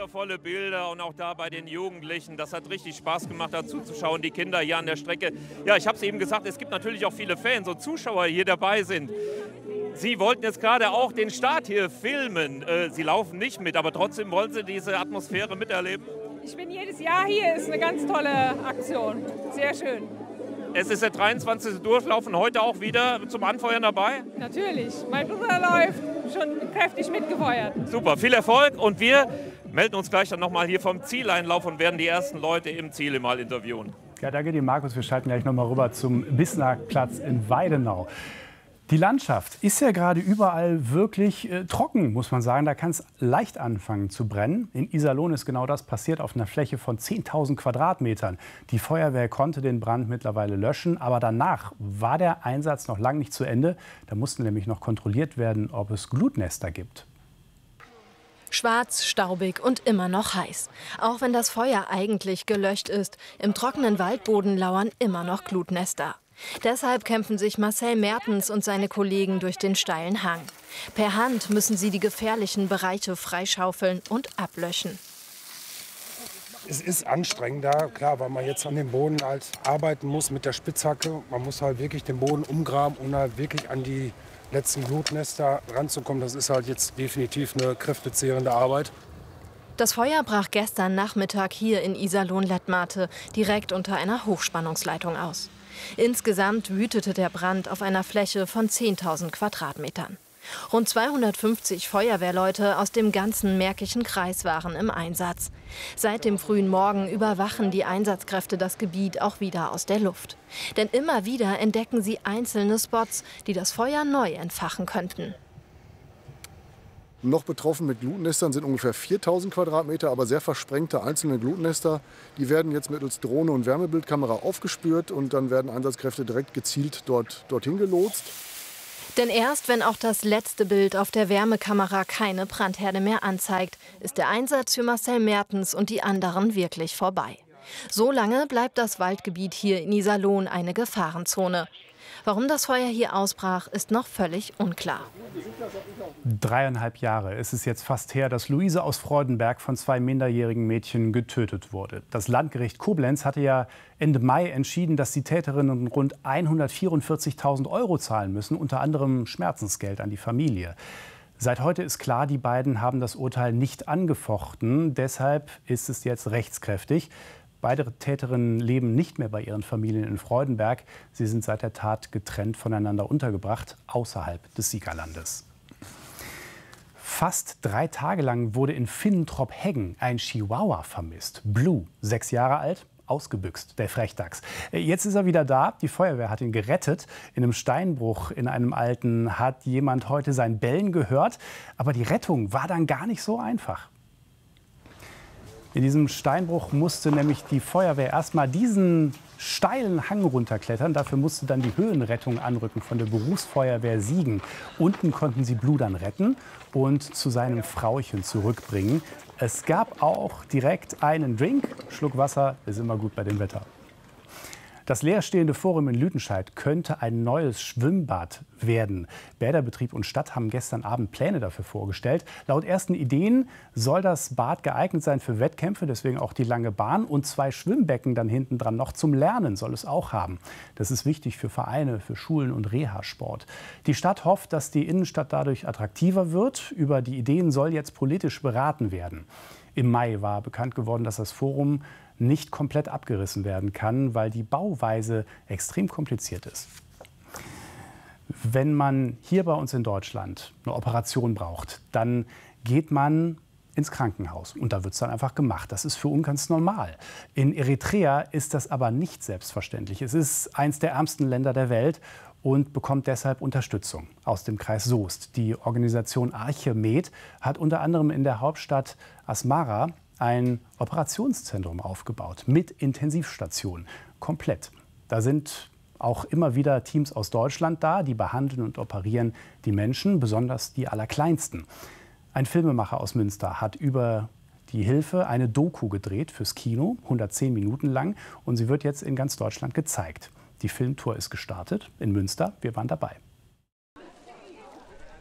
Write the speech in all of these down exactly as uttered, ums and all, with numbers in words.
wundervolle Bilder und auch da bei den Jugendlichen. Das hat richtig Spaß gemacht, dazu zu schauen. Die Kinder hier an der Strecke. Ja, ich habe es eben gesagt, es gibt natürlich auch viele Fans und Zuschauer, die hier dabei sind. Sie wollten jetzt gerade auch den Start hier filmen. Sie laufen nicht mit, aber trotzdem wollen Sie diese Atmosphäre miterleben? Ich bin jedes Jahr hier. Ist eine ganz tolle Aktion. Sehr schön. Es ist der dreiundzwanzigste Durchlauf und heute auch wieder zum Anfeuern dabei? Natürlich. Mein Bruder läuft schon kräftig mitgefeuert. Super, viel Erfolg und wir melden uns gleich dann nochmal hier vom Zieleinlauf und werden die ersten Leute im Ziel mal interviewen. Ja, danke dir, Markus. Wir schalten gleich nochmal rüber zum Bismarckplatz in Weidenau. Die Landschaft ist ja gerade überall wirklich äh, trocken, muss man sagen. Da kann es leicht anfangen zu brennen. In Iserlohn ist genau das passiert auf einer Fläche von zehntausend Quadratmetern. Die Feuerwehr konnte den Brand mittlerweile löschen, aber danach war der Einsatz noch lange nicht zu Ende. Da musste nämlich noch kontrolliert werden, ob es Glutnester gibt. Schwarz, staubig und immer noch heiß. Auch wenn das Feuer eigentlich gelöscht ist, im trockenen Waldboden lauern immer noch Glutnester. Deshalb kämpfen sich Marcel Mertens und seine Kollegen durch den steilen Hang. Per Hand müssen sie die gefährlichen Bereiche freischaufeln und ablöschen. Es ist anstrengender, klar, weil man jetzt an dem Boden halt arbeiten muss mit der Spitzhacke. Man muss halt wirklich den Boden umgraben, um halt wirklich an die letzten Glutnester ranzukommen. Das ist halt jetzt definitiv eine kräftezehrende Arbeit. Das Feuer brach gestern Nachmittag hier in Iserlohn-Lettmate direkt unter einer Hochspannungsleitung aus. Insgesamt wütete der Brand auf einer Fläche von zehntausend Quadratmetern. Rund zweihundertfünfzig Feuerwehrleute aus dem ganzen Märkischen Kreis waren im Einsatz. Seit dem frühen Morgen überwachen die Einsatzkräfte das Gebiet auch wieder aus der Luft. Denn immer wieder entdecken sie einzelne Spots, die das Feuer neu entfachen könnten. Noch betroffen mit Glutnestern sind ungefähr viertausend Quadratmeter, aber sehr versprengte einzelne Glutnester. Die werden jetzt mittels Drohne und Wärmebildkamera aufgespürt und dann werden Einsatzkräfte direkt gezielt dort, dorthin gelotst. Denn erst wenn auch das letzte Bild auf der Wärmekamera keine Brandherde mehr anzeigt, ist der Einsatz für Marcel Mertens und die anderen wirklich vorbei. So lange bleibt das Waldgebiet hier in Iserlohn eine Gefahrenzone. Warum das Feuer hier ausbrach, ist noch völlig unklar. Dreieinhalb Jahre ist es jetzt fast her, dass Luise aus Freudenberg von zwei minderjährigen Mädchen getötet wurde. Das Landgericht Koblenz hatte ja Ende Mai entschieden, dass die Täterinnen rund hundertvierundvierzigtausend Euro zahlen müssen, unter anderem Schmerzensgeld an die Familie. Seit heute ist klar, die beiden haben das Urteil nicht angefochten. Deshalb ist es jetzt rechtskräftig. Beide Täterinnen leben nicht mehr bei ihren Familien in Freudenberg. Sie sind seit der Tat getrennt voneinander untergebracht, außerhalb des Siegerlandes. Fast drei Tage lang wurde in Finnentrop-Heggen ein Chihuahua vermisst. Blue, sechs Jahre alt, ausgebüxt, der Frechdachs. Jetzt ist er wieder da. Die Feuerwehr hat ihn gerettet. In einem Steinbruch in einem alten hat jemand heute sein Bellen gehört. Aber die Rettung war dann gar nicht so einfach. In diesem Steinbruch musste nämlich die Feuerwehr erst mal diesen steilen Hang runterklettern. Dafür musste dann die Höhenrettung anrücken von der Berufsfeuerwehr Siegen. Unten konnten sie Blue dann retten und zu seinem Frauchen zurückbringen. Es gab auch direkt einen Drink. Schluck Wasser ist immer gut bei dem Wetter. Das leerstehende Forum in Lüdenscheid könnte ein neues Schwimmbad werden. Bäderbetrieb und Stadt haben gestern Abend Pläne dafür vorgestellt. Laut ersten Ideen soll das Bad geeignet sein für Wettkämpfe, deswegen auch die lange Bahn. Und zwei Schwimmbecken dann hinten dran noch zum Lernen soll es auch haben. Das ist wichtig für Vereine, für Schulen und Reha-Sport. Die Stadt hofft, dass die Innenstadt dadurch attraktiver wird. Über die Ideen soll jetzt politisch beraten werden. Im Mai war bekannt geworden, dass das Forum nicht komplett abgerissen werden kann, weil die Bauweise extrem kompliziert ist. Wenn man hier bei uns in Deutschland eine Operation braucht, dann geht man ins Krankenhaus und da wird es dann einfach gemacht. Das ist für uns ganz normal. In Eritrea ist das aber nicht selbstverständlich. Es ist eines der ärmsten Länder der Welt und bekommt deshalb Unterstützung aus dem Kreis Soest. Die Organisation Arche-Med hat unter anderem in der Hauptstadt Asmara ein Operationszentrum aufgebaut mit Intensivstationen, komplett. Da sind auch immer wieder Teams aus Deutschland da, die behandeln und operieren die Menschen, besonders die Allerkleinsten. Ein Filmemacher aus Münster hat über die Hilfe eine Doku gedreht fürs Kino, hundertzehn Minuten lang, und sie wird jetzt in ganz Deutschland gezeigt. Die Filmtour ist gestartet in Münster, wir waren dabei.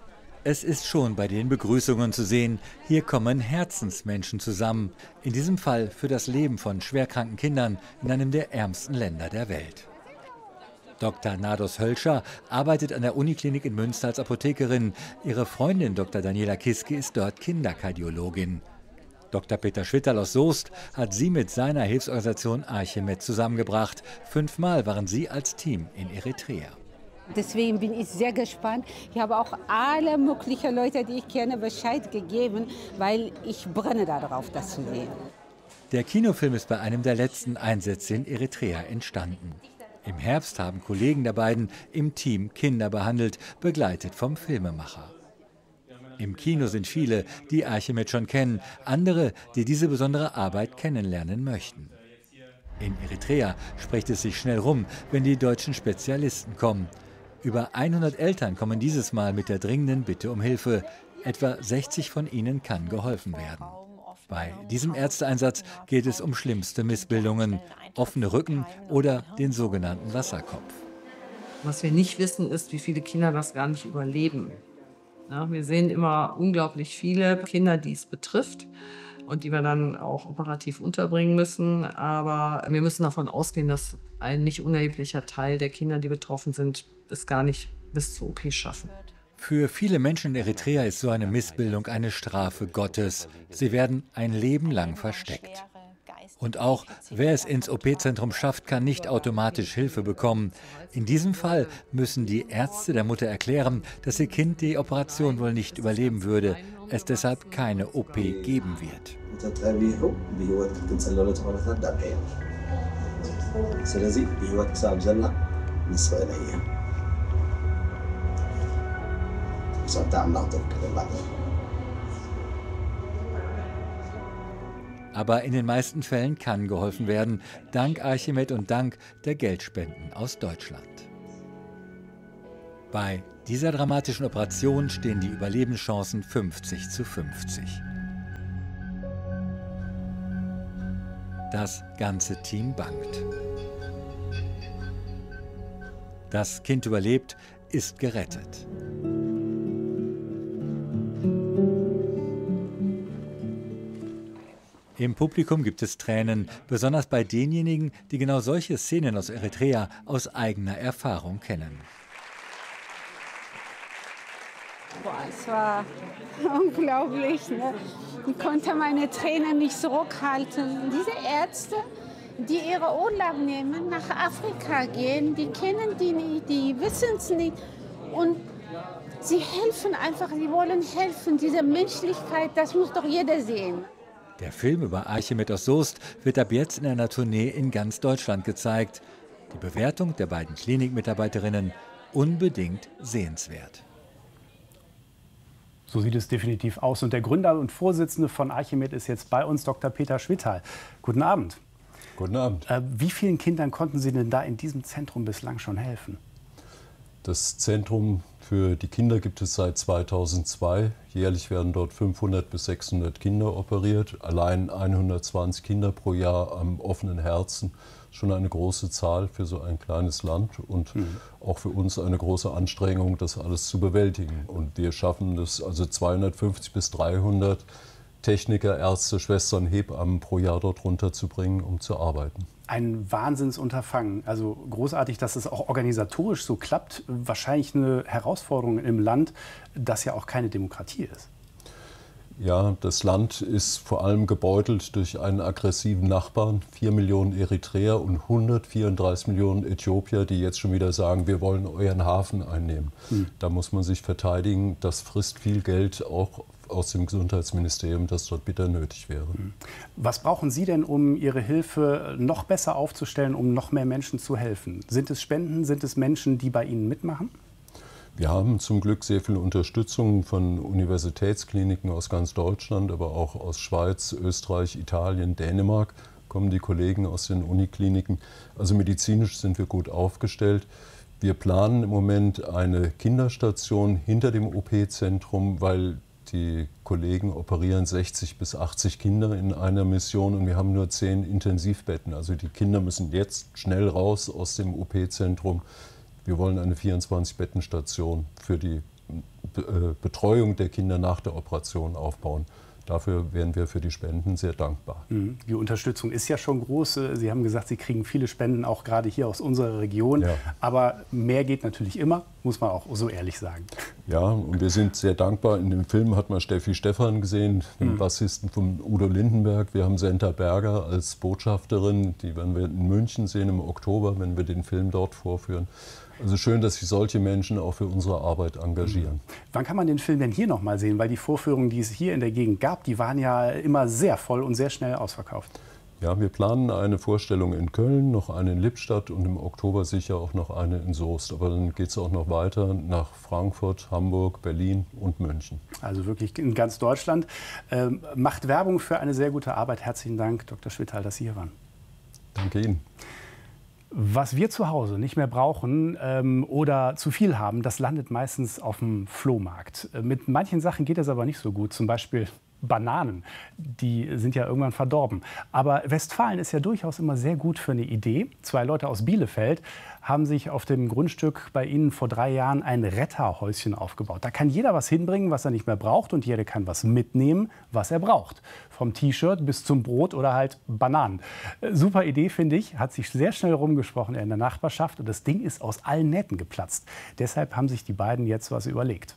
Es ist schon bei den Begrüßungen zu sehen, hier kommen Herzensmenschen zusammen. In diesem Fall für das Leben von schwerkranken Kindern in einem der ärmsten Länder der Welt. Doktor Nados Hölscher arbeitet an der Uniklinik in Münster als Apothekerin. Ihre Freundin Doktor Daniela Kiske ist dort Kinderkardiologin. Doktor Peter Schwitterl aus Soest hat sie mit seiner Hilfsorganisation Archimed zusammengebracht. Fünfmal waren sie als Team in Eritrea. Deswegen bin ich sehr gespannt. Ich habe auch alle möglichen Leute, die ich kenne, Bescheid gegeben, weil ich brenne darauf, das zu sehen. Der Kinofilm ist bei einem der letzten Einsätze in Eritrea entstanden. Im Herbst haben Kollegen der beiden im Team Kinder behandelt, begleitet vom Filmemacher. Im Kino sind viele, die Archimed schon kennen, andere, die diese besondere Arbeit kennenlernen möchten. In Eritrea spricht es sich schnell rum, wenn die deutschen Spezialisten kommen. Über hundert Eltern kommen dieses Mal mit der dringenden Bitte um Hilfe. Etwa sechzig von ihnen kann geholfen werden. Bei diesem Ärzteeinsatz geht es um schlimmste Missbildungen, offene Rücken oder den sogenannten Wasserkopf. Was wir nicht wissen, ist, wie viele Kinder das gar nicht überleben. Ja, wir sehen immer unglaublich viele Kinder, die es betrifft und die wir dann auch operativ unterbringen müssen. Aber wir müssen davon ausgehen, dass ein nicht unerheblicher Teil der Kinder, die betroffen sind, es gar nicht bis zur O P schaffen. Für viele Menschen in Eritrea ist so eine Missbildung eine Strafe Gottes. Sie werden ein Leben lang versteckt. Und auch wer es ins O P-Zentrum schafft, kann nicht automatisch Hilfe bekommen. In diesem Fall müssen die Ärzte der Mutter erklären, dass ihr Kind die Operation wohl nicht überleben würde, es deshalb keine O P geben wird. Aber in den meisten Fällen kann geholfen werden, dank Archimed und dank der Geldspenden aus Deutschland. Bei dieser dramatischen Operation stehen die Überlebenschancen fünfzig zu fünfzig. Das ganze Team bangt. Das Kind überlebt, ist gerettet. Im Publikum gibt es Tränen, besonders bei denjenigen, die genau solche Szenen aus Eritrea aus eigener Erfahrung kennen. Boah, es war unglaublich. Ne? Ich konnte meine Tränen nicht zurückhalten. Diese Ärzte, die ihre Urlaub nehmen, nach Afrika gehen, die kennen die nicht, die wissen es nicht. Und sie helfen einfach, sie wollen helfen. Diese Menschlichkeit, das muss doch jeder sehen. Der Film über Archimed aus Soest wird ab jetzt in einer Tournee in ganz Deutschland gezeigt. Die Bewertung der beiden Klinikmitarbeiterinnen unbedingt sehenswert. So sieht es definitiv aus. Und der Gründer und Vorsitzende von Archimed ist jetzt bei uns, Doktor Peter Schwitterl. Guten Abend. Guten Abend. Äh, wie vielen Kindern konnten Sie denn da in diesem Zentrum bislang schon helfen? Das Zentrum für die Kinder gibt es seit zweitausendzwei. Jährlich werden dort fünfhundert bis sechshundert Kinder operiert. Allein hundertzwanzig Kinder pro Jahr am offenen Herzen. Schon eine große Zahl für so ein kleines Land und mhm. auch für uns eine große Anstrengung, das alles zu bewältigen. Und wir schaffen es, also zweihundertfünfzig bis dreihundert Techniker, Ärzte, Schwestern, Hebammen pro Jahr dort runterzubringen, um zu arbeiten. Ein Wahnsinnsunterfangen. Also großartig, dass es auch organisatorisch so klappt. Wahrscheinlich eine Herausforderung im Land, das ja auch keine Demokratie ist. Ja, das Land ist vor allem gebeutelt durch einen aggressiven Nachbarn. Vier Millionen Eritreer und hundertvierunddreißig Millionen Äthiopier, die jetzt schon wieder sagen, wir wollen euren Hafen einnehmen. Hm. Da muss man sich verteidigen. Das frisst viel Geld, auch aus dem Gesundheitsministerium, das dort bitter nötig wäre. Was brauchen Sie denn, um Ihre Hilfe noch besser aufzustellen, um noch mehr Menschen zu helfen? Sind es Spenden, sind es Menschen, die bei Ihnen mitmachen? Wir haben zum Glück sehr viel Unterstützung von Universitätskliniken aus ganz Deutschland, aber auch aus Schweiz, Österreich, Italien, Dänemark kommen die Kollegen aus den Unikliniken. Also medizinisch sind wir gut aufgestellt. Wir planen im Moment eine Kinderstation hinter dem O P-Zentrum, weil die Kollegen operieren sechzig bis achtzig Kinder in einer Mission und wir haben nur zehn Intensivbetten. Also die Kinder müssen jetzt schnell raus aus dem O P-Zentrum. Wir wollen eine vierundzwanzig Betten Station für die Betreuung der Kinder nach der Operation aufbauen. Dafür wären wir für die Spenden sehr dankbar. Die Unterstützung ist ja schon groß. Sie haben gesagt, Sie kriegen viele Spenden, auch gerade hier aus unserer Region. Ja. Aber mehr geht natürlich immer, muss man auch so ehrlich sagen. Ja, und wir sind sehr dankbar. In dem Film hat man Steffi Stephan gesehen, den mhm. Bassisten von Udo Lindenberg. Wir haben Senta Berger als Botschafterin. Die werden wir in München sehen im Oktober, wenn wir den Film dort vorführen. Also schön, dass sich solche Menschen auch für unsere Arbeit engagieren. Wann kann man den Film denn hier noch mal sehen? Weil die Vorführungen, die es hier in der Gegend gab, die waren ja immer sehr voll und sehr schnell ausverkauft. Ja, wir planen eine Vorstellung in Köln, noch eine in Lippstadt und im Oktober sicher auch noch eine in Soest. Aber dann geht es auch noch weiter nach Frankfurt, Hamburg, Berlin und München. Also wirklich in ganz Deutschland. Ähm, macht Werbung für eine sehr gute Arbeit. Herzlichen Dank, Doktor Schwitthal, dass Sie hier waren. Danke Ihnen. Was wir zu Hause nicht mehr brauchen ähm, oder zu viel haben, das landet meistens auf dem Flohmarkt. Mit manchen Sachen geht es aber nicht so gut, zum Beispiel Bananen. Die sind ja irgendwann verdorben. Aber Westfalen ist ja durchaus immer sehr gut für eine Idee. Zwei Leute aus Bielefeld haben sich auf dem Grundstück bei ihnen vor drei Jahren ein Retterhäuschen aufgebaut. Da kann jeder was hinbringen, was er nicht mehr braucht, und jeder kann was mitnehmen, was er braucht. Vom T-Shirt bis zum Brot oder halt Bananen. Super Idee, finde ich. Hat sich sehr schnell rumgesprochen in der Nachbarschaft, und das Ding ist aus allen Nähten geplatzt. Deshalb haben sich die beiden jetzt was überlegt.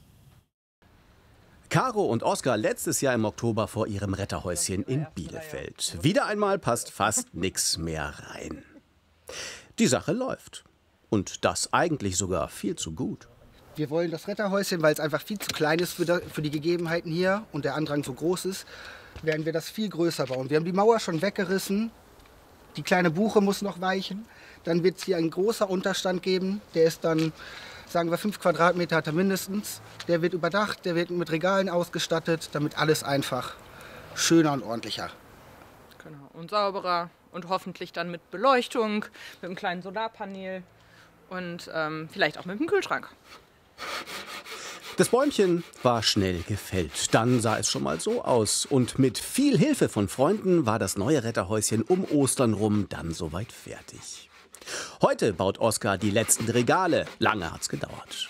Caro und Oskar letztes Jahr im Oktober vor ihrem Retterhäuschen in Bielefeld. Wieder einmal passt fast nichts mehr rein. Die Sache läuft. Und das eigentlich sogar viel zu gut. Wir wollen das Retterhäuschen, weil es einfach viel zu klein ist für die, für die Gegebenheiten hier und der Andrang so groß ist, werden wir das viel größer bauen. Wir haben die Mauer schon weggerissen. Die kleine Buche muss noch weichen. Dann wird es hier ein großer Unterstand geben. Der ist dann, sagen wir, fünf Quadratmeter hat er mindestens. Der wird überdacht, der wird mit Regalen ausgestattet, damit alles einfach schöner und ordentlicher. Genau. Und sauberer und hoffentlich dann mit Beleuchtung, mit einem kleinen Solarpanel und ähm, vielleicht auch mit einem Kühlschrank. Das Bäumchen war schnell gefällt. Dann sah es schon mal so aus. Und mit viel Hilfe von Freunden war das neue Retterhäuschen um Ostern rum dann soweit fertig. Heute baut Oskar die letzten Regale. Lange hat's gedauert.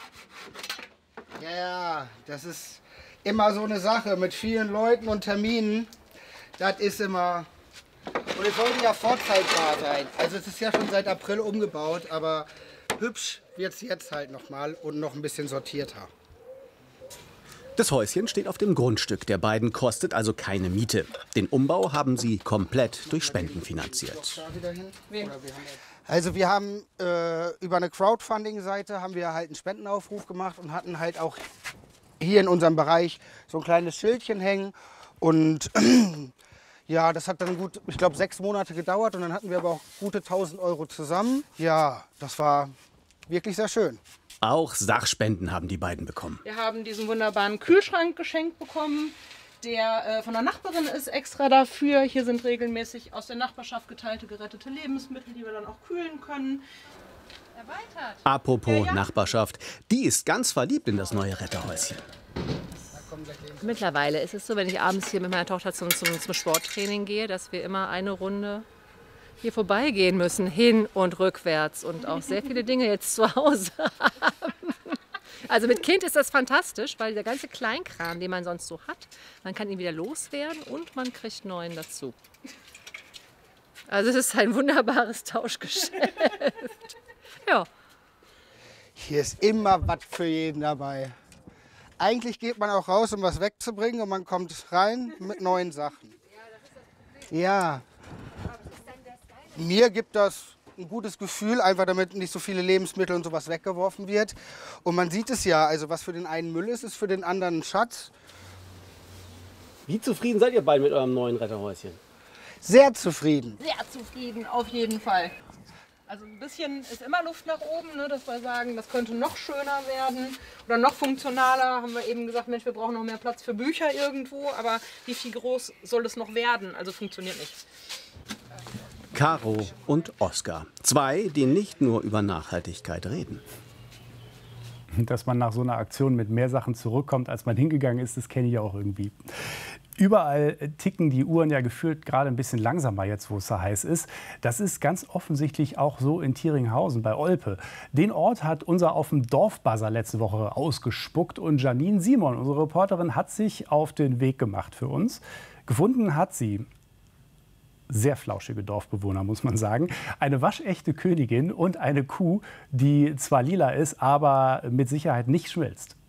Ja, das ist immer so eine Sache mit vielen Leuten und Terminen. Das ist immer... Und es sollte ja vorzeigbar sein. Also es ist ja schon seit April umgebaut, aber hübsch wird es jetzt halt noch mal und noch ein bisschen sortierter. Das Häuschen steht auf dem Grundstück der beiden, kostet also keine Miete. Den Umbau haben sie komplett durch Spenden finanziert. Also wir haben äh, über eine Crowdfunding-Seite haben wir halt einen Spendenaufruf gemacht und hatten halt auch hier in unserem Bereich so ein kleines Schildchen hängen. Und ja, das hat dann gut, ich glaube, sechs Monate gedauert, und dann hatten wir aber auch gute tausend Euro zusammen. Ja, das war wirklich sehr schön. Auch Sachspenden haben die beiden bekommen. Wir haben diesen wunderbaren Kühlschrank geschenkt bekommen, der äh, von der Nachbarin ist extra dafür. Hier sind regelmäßig aus der Nachbarschaft geteilte, gerettete Lebensmittel, die wir dann auch kühlen können. Erweitert. Apropos ja, ja. Nachbarschaft, die ist ganz verliebt in das neue Retterhäuschen. Mittlerweile ist es so, wenn ich abends hier mit meiner Tochter zum, zum, zum Sporttraining gehe, dass wir immer eine Runde hier vorbeigehen müssen, hin und rückwärts, und auch sehr viele Dinge jetzt zu Hause haben. Also mit Kind ist das fantastisch, weil der ganze Kleinkram, den man sonst so hat, man kann ihn wieder loswerden und man kriegt neuen dazu. Also es ist ein wunderbares Tauschgeschäft. Ja. Hier ist immer was für jeden dabei. Eigentlich geht man auch raus, um was wegzubringen, und man kommt rein mit neuen Sachen. Ja. Mir gibt das ein gutes Gefühl, einfach damit nicht so viele Lebensmittel und sowas weggeworfen wird. Und man sieht es ja, also was für den einen Müll ist, ist für den anderen ein Schatz. Wie zufrieden seid ihr beiden mit eurem neuen Retterhäuschen? Sehr zufrieden. Sehr zufrieden, auf jeden Fall. Also ein bisschen ist immer Luft nach oben, ne, dass wir sagen, das könnte noch schöner werden oder noch funktionaler. Haben wir eben gesagt, Mensch, wir brauchen noch mehr Platz für Bücher irgendwo, aber wie viel groß soll es noch werden? Also funktioniert nicht. Caro und Oskar. Zwei, die nicht nur über Nachhaltigkeit reden. Dass man nach so einer Aktion mit mehr Sachen zurückkommt, als man hingegangen ist, das kenne ich auch irgendwie. Überall ticken die Uhren ja gefühlt gerade ein bisschen langsamer jetzt, wo es so heiß ist. Das ist ganz offensichtlich auch so in Thieringhausen bei Olpe. Den Ort hat unser Auf dem Dorf-Buzzer letzte Woche ausgespuckt und Janine Simon, unsere Reporterin, hat sich auf den Weg gemacht für uns. Gefunden hat sie sehr flauschige Dorfbewohner, muss man sagen. Eine waschechte Königin und eine Kuh, die zwar lila ist, aber mit Sicherheit nicht schmilzt.